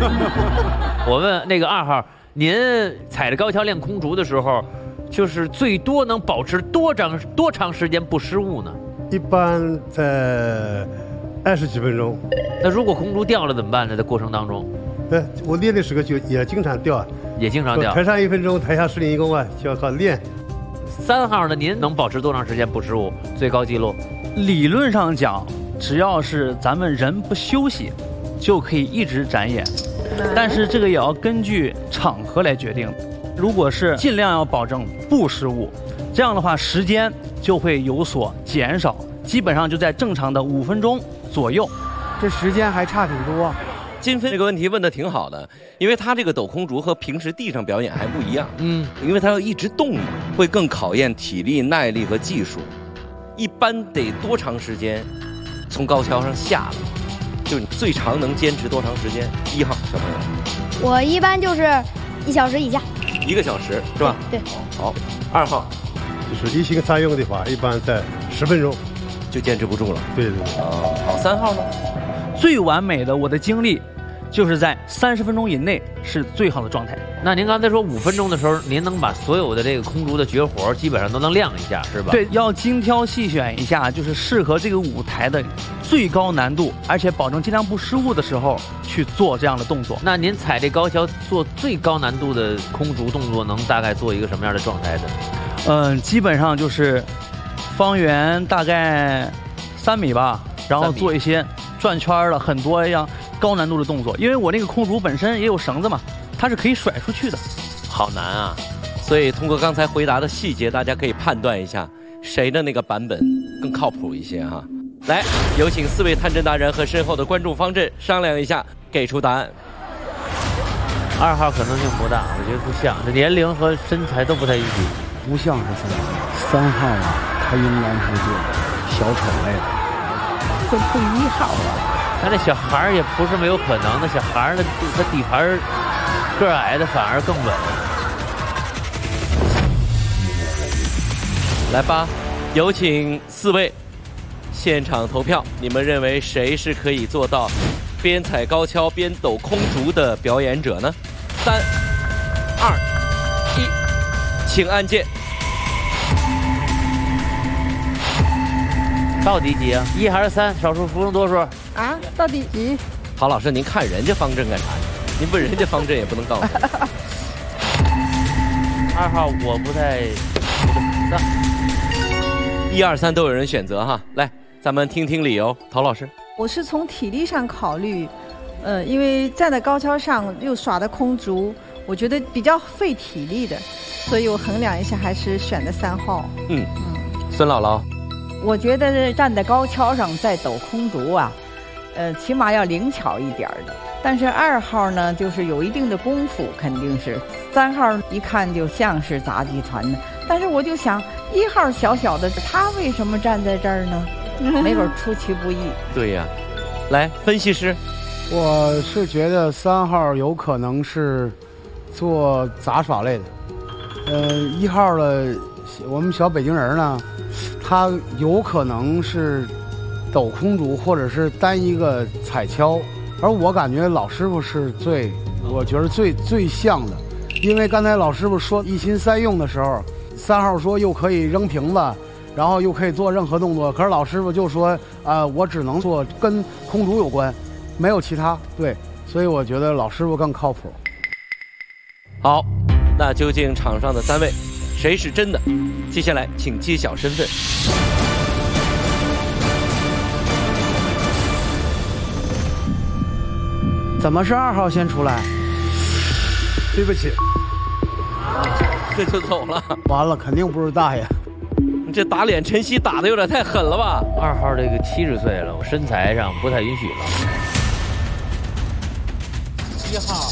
我问那个2号，您踩着高跷练空竹的时候，就是最多能保持多长时间不失误呢？ 一般在20几分钟。 那如果空竹掉了怎么办呢？在过程当中， 我练的时候就也经常掉， 也经常掉。 台上1分钟，台下10年一功啊，就要靠练。 3号呢？您能保持多长时间不失误？最高纪录？ 理论上讲，只要是咱们人不休息，就可以一直展演。但是这个也要根据场合来决定。如果是尽量要保证不失误，这样的话时间就会有所减少，基本上就在正常的5分钟左右。 这时间还差挺多。 金飞这个问题问得挺好的，因为他这个抖空竹和平时地上表演还不一样。因为他要一直动嘛，会更考验体力、耐力和技术。一般得多长时间从高跷上下来？就你最长能坚持多长时间？1号小朋友， 我一般就是1小时以下。 1个小时是吧？ 对。 好，2号， 就是一心三用的话，一般在10分钟就坚持不住了。 对。 好，3号呢？ 最完美的我的经历，就是在30分钟以内是最好的状态。 那您刚才说5分钟的时候，您能把所有的这个空竹的绝活基本上都能亮一下，是吧？ 对，要精挑细选一下，就是适合这个舞台的最高难度，而且保证尽量不失误的时候去做这样的动作。 那您踩这高跷做最高难度的空竹动作，能大概做一个什么样的状态的？ 基本上就是方圆大概3米吧，然后做一些转圈的很多样高难度的动作。因为我那个空竹本身也有绳子嘛，它是可以甩出去的。 好难啊！所以通过刚才回答的细节，大家可以判断一下谁的那个版本更靠谱一些哈。来，有请4位探针达人和身后的观众方阵商量一下，给出答案。 2号可能性不大，我觉得不像，这年龄和身材都不太允许。 不像是3号啊，他应该是这小丑类的，会不1号啊。 他那小孩也不是没有可能，那小孩的他底盘个矮的反而更稳。 来吧，有请4位现场投票，你们认为谁是可以做到边踩高跷边抖空竹的表演者呢？3、2、1，请按键。 到底几啊？1还是3？少数服从多数啊？到底几？ 郝老师，您看人家方阵干啥呀？您问人家方阵也不能告诉我。 2号我不太 ，1、2、3都有人选择哈。来，咱们听听理由。陶老师， 我是从体力上考虑，因为站在高跷上又耍的空竹，我觉得比较费体力的，所以我衡量一下，还是选的3号。 孙姥姥， 我觉得站在高跷上再抖空竹啊，起码要灵巧一点的。但是2号呢，就是有一定的功夫，肯定是。3号一看就像是杂技团的，但是我就想1号小小的，他为什么站在这儿呢？没准出其不意。 对呀，来，分析师， 我是觉得3号有可能是做杂耍类的。1号的我们小北京人呢，他有可能是抖空竹或者是单一个踩跷，而我感觉老师傅是我觉得最像的，因为刚才老师傅说一心三用的时候，3号说又可以扔瓶子，然后又可以做任何动作，可是老师傅就说我只能做跟空竹有关，没有其他。对，所以我觉得老师傅更靠谱。 好，那究竟场上的3位谁是真的？接下来请揭晓身份。 怎么是2号先出来？ 对不起， 这就走了。 完了，肯定不是大爷。 你这打脸晨曦打的有点太狠了吧 ？2号这个70岁了，我身材上不太允许了。 1号，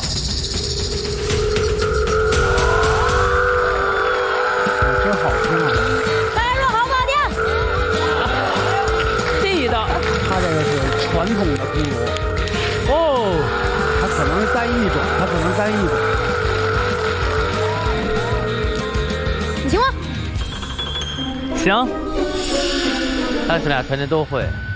真好听啊！ 大家说好不好听？ 地道。 他这个是传统的空竹。它可能是单一种， 你行吗？ 行， 他是俩肯定都会。